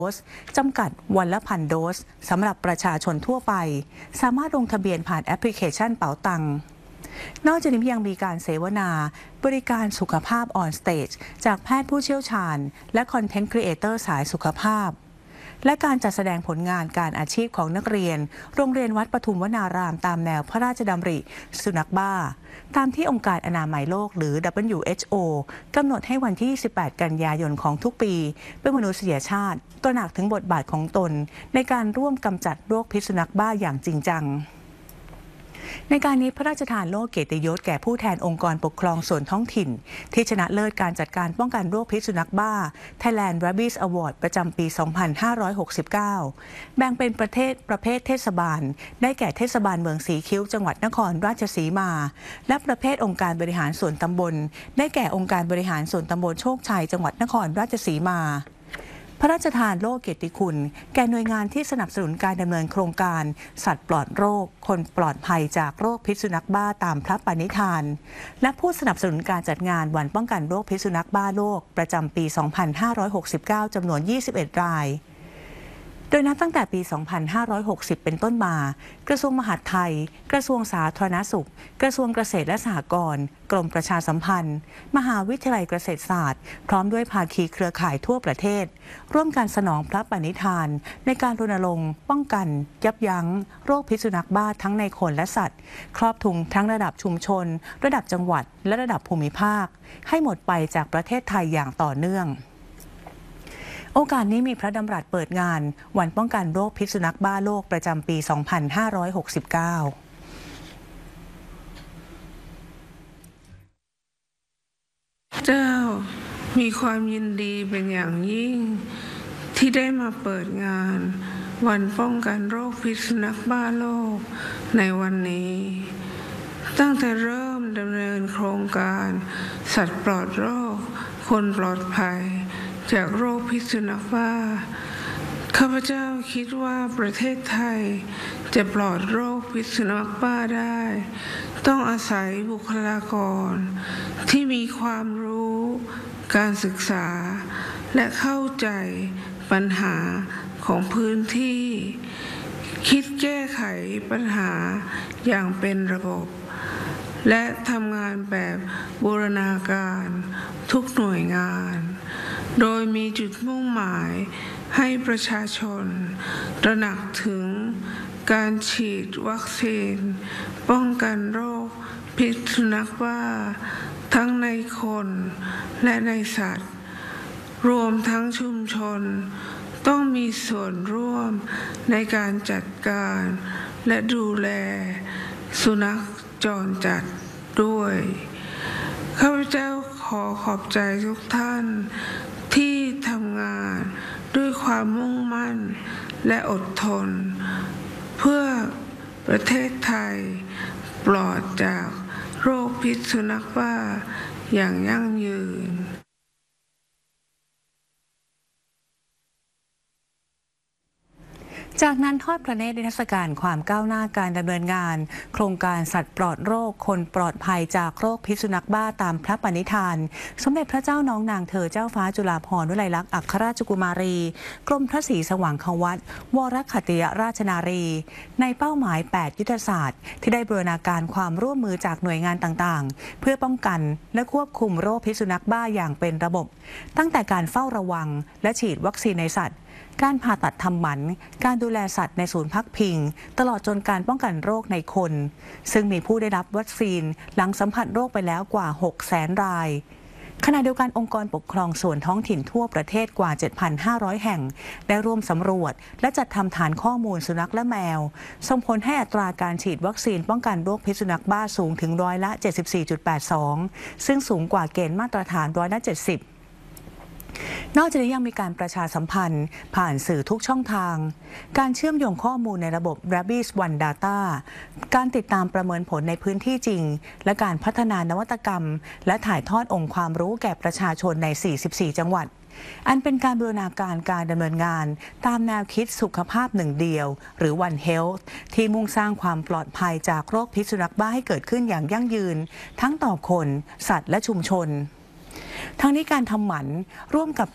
สจำกัดวันละ1,000 โดสสำหรับประชาชนทั่วไปสามารถลงทะเบียนผ่านแอปพลิเคชันเป๋าตังนอกจากนี้ยังมีการเสวนาบริการสุขภาพออนสเตจจากแพทย์ผู้เชี่ยวชาญและคอนเทนต์ครีเอเตอร์สายสุขภาพและการจัดแสดงผลงานการอาชีพของนักเรียนโรงเรียนวัดปทุมวนารามตามแนวพระราชดำริสุนัขบ้าตามที่องค์การอนามัยโลกหรือ WHO กำหนดให้วันที่ 28 กันยายนของทุกปีเป็นมนุษยชาติตระหนักถึงบทบาทของตนในการร่วมกำจัดโรคพิษสุนัขบ้าอย่างจริงจังในการนี้พระราชทานโล่เกียรติยศแก่ผู้แทนองค์กรปกครองส่วนท้องถิ่นที่ชนะเลิศการจัดการป้องกันโรคพิษสุนัขบ้า Thailand Rabies Award ประจำปี 2569 แบ่งเป็นประเภทเทศบาลได้แก่เทศบาลเมืองสีคิ้วจังหวัดนครราชสีมาและประเภทองค์การบริหารส่วนตำบลได้แก่องค์การบริหารส่วนตำบลโชคชัยจังหวัดนครราชสีมาพระราชทานโล่เกียรติคุณแก่หน่วยงานที่สนับสนุนการดำเนินโครงการสัตว์ปลอดโรคคนปลอดภัยจากโรคพิษสุนัขบ้าตามพระปณิธานและผู้สนับสนุนการจัดงานวันป้องกันโรคพิษสุนัขบ้าโลกประจำปี 2569 จำนวน 21 รายโดยนับตั้งแต่ปี 2560 เป็นต้นมากระทรวงมหาดไทยกระทรวงสาธารณสุขกระทรวงเกษตรและสหกรณ์กรมประชาสัมพันธ์มหาวิทยาลัยเกษตรศาสตร์พร้อมด้วยภาคีเครือข่ายทั่วประเทศร่วมกันสนองพระปณิธานในการรณรงค์ป้องกันยับยั้งโรคพิษสุนัขบ้าทั้งในคนและสัตว์ครอบคลุมทั้งระดับชุมชนระดับจังหวัดและระดับภูมิภาคให้หมดไปจากประเทศไทยอย่างต่อเนื่องโอกาสนี้มีพระดำรัสเปิดงานวันป้องกันโรคพิษสุนัขบ้าโลกประจำปี 2569 เจ้ามีความยินดีเป็นอย่างยิ่งที่ได้มาเปิดงานวันป้องกันโรคพิษสุนัขบ้าโลกในวันนี้ตั้งแต่เริ่มดำเนินโครงการสัตว์ปลอดโรคคนปลอดภัยจากโรคพิษสุนัขบ้าข้าพเจ้าคิดว่าประเทศไทยจะปลอดโรคพิษสุนัขบ้าได้ต้องอาศัยบุคลากรที่มีความรู้การศึกษาและเข้าใจปัญหาของพื้นที่คิดแก้ไขปัญหาอย่างเป็นระบบและทำงานแบบบูรณาการทุกหน่วยงานโดยมีจุดมุ่งหมายให้ประชาชนตระหนักถึงการฉีดวัคซีนป้องกันโรคพิษสุนัขบ้าทั้งในคนและในสัตว์รวมทั้งชุมชนต้องมีส่วนร่วมในการจัดการและดูแลสุนัขจรจัดด้วยข้าพเจ้าขอขอบใจทุกท่านที่ทำงานด้วยความมุ่งมั่นและอดทนเพื่อประเทศไทยปลอดจากโรคพิษสุนัขบ้าอย่างยั่งยืนจากนั้นทอดพระเนตรนิทรรศการความก้าวหน้าการดำเนินงานโครงการสัตว์ปลอดโรคคนปลอดภัยจากโรคพิษสุนัขบ้าตามพระปณิธานสมเด็จพระเจ้าน้องนางเธอเจ้าฟ้าจุฬาภรณ์วลัยลักษณ์อัครราชกุมารีกรมพระศรีสว่างควัตรวรขัตติยราชนารีในเป้าหมาย 8 ยุทธศาสตร์ที่ได้บูรณาการความร่วมมือจากหน่วยงานต่างๆเพื่อป้องกันและควบคุมโรคพิษสุนัขบ้าอย่างเป็นระบบตั้งแต่การเฝ้าระวังและฉีดวัคซีนในสัตว์การผ่าตัดทำหมันการดูแลสัตว์ในศูนย์พักพิงตลอดจนการป้องกันโรคในคนซึ่งมีผู้ได้รับวัคซีนหลังสัมผัสโรคไปแล้วกว่า 600,000 รายขณะเดียวกันองค์กรปกครองส่วนท้องถิ่นทั่วประเทศกว่า 7,500 แห่งได้ร่วมสำรวจและจัดทำฐานข้อมูลสุนัขและแมวส่งผลให้อัตราการฉีดวัคซีนป้องกันโรคพิษสุนัขบ้าสูงถึง74.82%ซึ่งสูงกว่าเกณฑ์มาตรฐาน70%นอกจากนี้ยังมีการประชาสัมพันธ์ผ่านสื่อทุกช่องทางการเชื่อมโยงข้อมูลในระบบ Rabies One Data การติดตามประเมินผลในพื้นที่จริงและการพัฒนานวัตกรรมและถ่ายทอดองค์ความรู้แก่ประชาชนใน 44 จังหวัดอันเป็นการบูรณาการการดำเนินงานตามแนวคิดสุขภาพหนึ่งเดียวหรือ One Health ที่มุ่งสร้างความปลอดภัยจากโรคพิษสุนัขบ้าให้เกิดขึ้นอย่างยั่งยืนทั้งต่อคนสัตว์และชุมชนทั้งนี้การทำหมันร่วมกับ